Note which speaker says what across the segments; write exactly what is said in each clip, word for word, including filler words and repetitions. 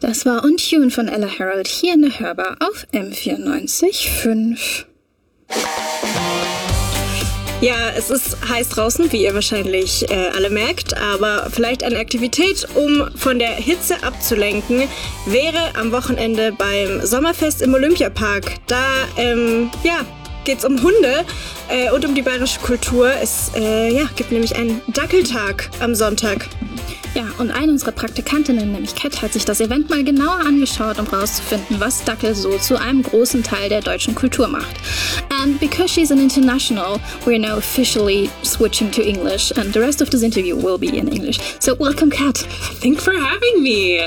Speaker 1: Das war Untune von Ella Harold hier in der Hörbar auf M vierundneunzig Komma fünf.
Speaker 2: Ja, es ist heiß draußen, wie ihr wahrscheinlich äh, alle merkt, aber vielleicht eine Aktivität, um von der Hitze abzulenken, wäre am Wochenende beim Sommerfest im Olympiapark. Da, ähm, ja, geht's um Hunde äh, und um die bayerische Kultur. Es äh, ja, gibt nämlich einen Dackeltag am Sonntag.
Speaker 1: Ja, und eine unserer Praktikantinnen, nämlich Kat, hat sich das Event mal genauer angeschaut, um rauszufinden, was Dackel so zu einem großen Teil der deutschen Kultur macht. And because she's an international, we're now officially switching to English, and the rest of this interview will be in English. So welcome, Kat.
Speaker 3: Thanks for having me.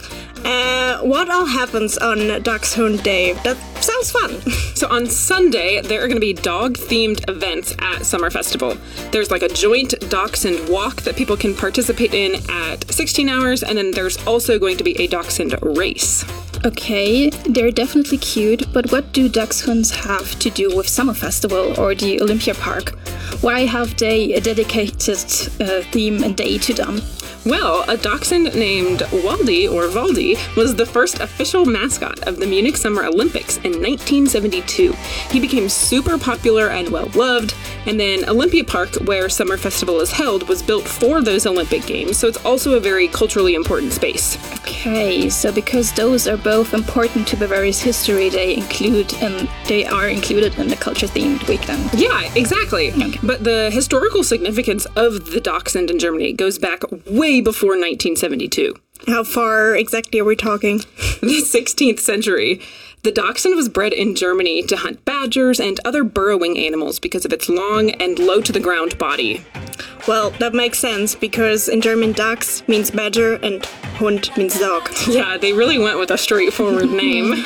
Speaker 2: Uh, what all happens on Dachshund Day? That sounds fun.
Speaker 3: So on Sunday, there are going to be dog-themed events at Summer Festival. There's like a joint dachshund walk that people can participate in at sixteen hours, and then there's also going to be a dachshund race.
Speaker 1: Okay, they're definitely cute, but what do dachshunds have to do with Summer Festival or the Olympia Park? Why have they a dedicated uh, theme and day to them?
Speaker 3: Well, a dachshund named Waldy, or Valdi, was the first official mascot of the Munich Summer Olympics in nineteen seventy-two. He became super popular and well-loved, and then Olympia Park, where Summer Festival is held, was built for those Olympic Games, so it's also a very culturally important space.
Speaker 1: Okay, so because those are both important to Bavaria's history, they include and they are included in the culture-themed week then.
Speaker 3: Yeah, exactly.
Speaker 1: Okay.
Speaker 3: But the historical significance of the dachshund in Germany goes back way before nineteen seventy-two.
Speaker 2: How far exactly are we talking?
Speaker 3: The sixteenth century. The dachshund was bred in Germany to hunt badgers and other burrowing animals because of its long and low-to-the-ground body.
Speaker 2: Well, that makes sense, because in German Dachs means badger and Hund means dog.
Speaker 3: Yeah, they really went with a straightforward name.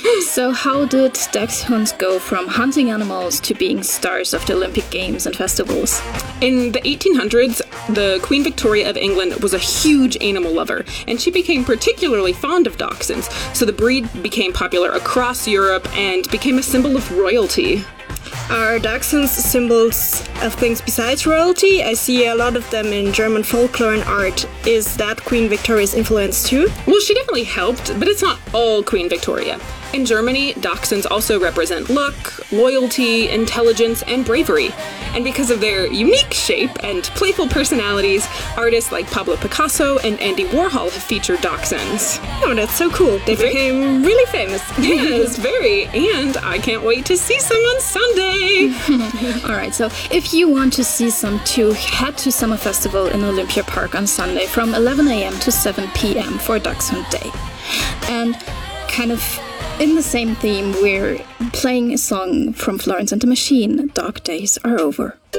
Speaker 1: So how did dachshunds go from hunting animals to being stars of the Olympic Games and festivals?
Speaker 3: In the eighteen hundreds, the Queen Victoria of England was a huge animal lover, and she became particularly fond of dachshunds, so the breed became popular across Europe and became a symbol of royalty.
Speaker 2: Are dachshunds symbols of things besides royalty? I see a lot of them in German folklore and art. Is that Queen Victoria's influence too?
Speaker 3: Well, she definitely helped, but it's not all Queen Victoria. In Germany, dachshunds also represent luck, loyalty, intelligence, and bravery. And because of their unique shape and playful personalities, artists like Pablo Picasso and Andy Warhol have featured dachshunds.
Speaker 2: Oh, that's so cool. They
Speaker 3: Very-
Speaker 2: became really famous.
Speaker 3: Yes, very. And I can't wait to see some on Sunday.
Speaker 1: Alright, so if you want to see some too, head to Summer Festival in Olympia Park on Sunday from eleven a.m. to seven p.m. for Dachshund Day. And kind of in the same theme, we're playing a song from Florence and the Machine, Dog Days Are Over.